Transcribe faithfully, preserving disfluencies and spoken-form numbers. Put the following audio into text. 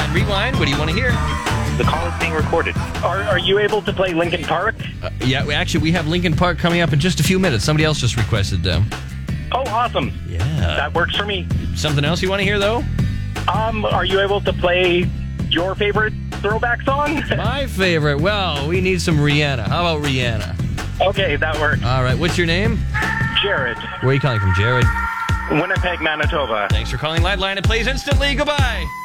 on Rewind. What do you want to hear? The call is being recorded. Are, are you able to play Linkin Park? Uh, yeah, we, actually, we have Linkin Park coming up in just a few minutes. Somebody else just requested them. Oh, awesome. Yeah. That works for me. Something else you want to hear, though? Um, are you able to play your favorite throwback song? My favorite. Well, we need some Rihanna. How about Rihanna? Okay, that works. All right. What's your name? Jared. Where are you calling from, Jared? Winnipeg, Manitoba. Thanks for calling Liveline. It plays instantly. Goodbye.